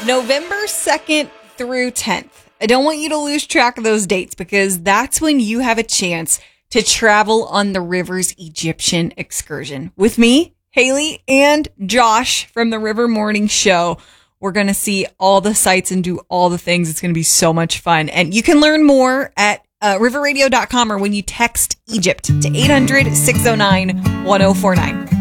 November 2nd through 10th. I don't want you to lose track of those dates because that's when you have a chance to travel on the Rivers Egyptian excursion with me, Haley, and Josh from the River Morning Show. We're going to see all the sights and do all the things. It's going to be so much fun. And you can learn more at riverradio.com or when you text Egypt to 800-609-1049.